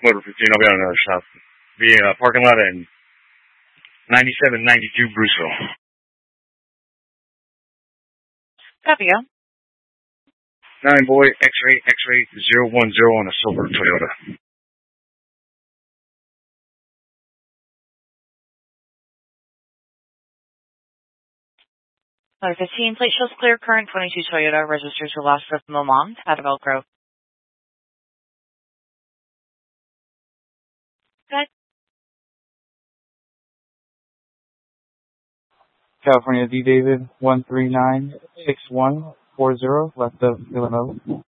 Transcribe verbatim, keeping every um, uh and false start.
Motor fifteen, I'll be on another stop. Be in a parking lot in ninety-seven ninety-two Bruceville. Copy, go. Nine boy, X-ray, X-ray, zero one zero on a silver Toyota. Motor fifteen, plate shows clear, current twenty-two Toyota, registers for loss of Momong, out of Elk Grove. Good. California D. David, one three nine six one four zero, left of Illinois.